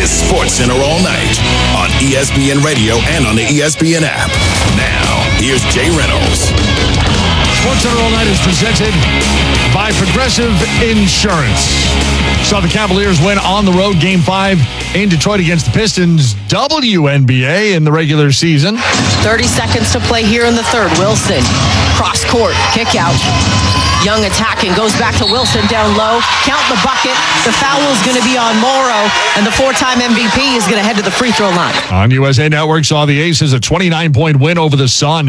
is SportsCenter all night on ESPN Radio and on the ESPN app. Now, here's Jay Reynolds. SportsCenter all night is presented by Progressive Insurance. Saw the Cavaliers win on the road Game 5 in Detroit against the Pistons. WNBA in the regular season. 30 seconds to play here in the third. Wilson, cross court, kick out. Young attacking, goes back to Wilson down low. Count the bucket. The foul is going to be on Morrow, and the four-time MVP is going to head to the free throw line. On USA Network, saw the Aces a 29-point win over the Sun.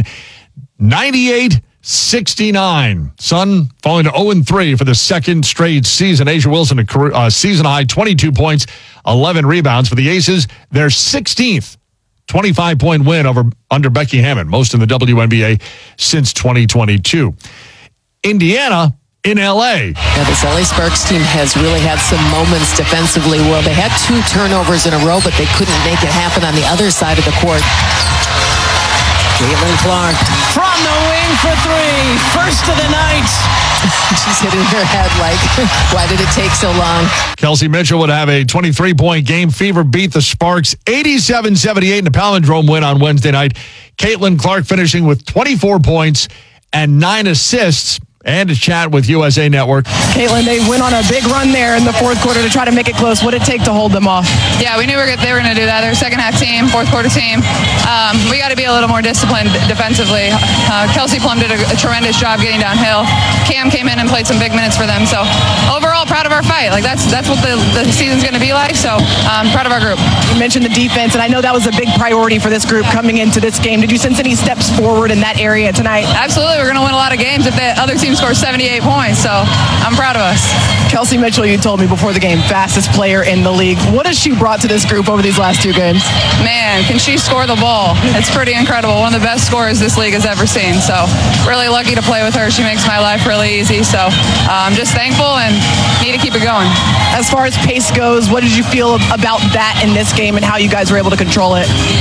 98-69. Sun falling to 0-3 for the second straight season. A'ja Wilson, a season-high 22 points, 11 rebounds for the Aces. Their 16th 25-point win under Becky Hammon, most in the WNBA since 2022. Indiana in L.A. Yeah, this L.A. Sparks team has really had some moments defensively where they had 2 turnovers in a row, but they couldn't make it happen on the other side of the court. Caitlin Clark from the wing for 3. First of the night. She's hitting her head like, why did it take so long? Kelsey Mitchell would have a 23-point game. Fever beat the Sparks 87-78 in a palindrome win on Wednesday night. Caitlin Clark finishing with 24 points and 9 assists. And to chat with USA Network. Caitlin, they went on a big run there in the fourth quarter to try to make it close. What did it take to hold them off? Yeah, we knew they were going to do that. They're a second-half team, fourth-quarter team. We got to be a little more disciplined defensively. Kelsey Plum did a tremendous job getting downhill. Cam came in and played some big minutes for them. So overall, proud of our fight. Like that's what the season's going to be like. So proud of our group. You mentioned the defense, and I know that was a big priority for this group coming into this game. Did you sense any steps forward in that area tonight? Absolutely. We're going to win a lot of games if the other team scores 78 points, so I'm proud of us. Kelsey Mitchell, you told me before the game, fastest player in the league. What has she brought to this group over these last 2 games? Man, can she score the ball? It's pretty incredible. One of the best scorers this league has ever seen, so really lucky to play with her. She makes my life really easy, so I'm just thankful and need to keep it going. As far as pace goes, what did you feel about that in this game and how you guys were able to control it?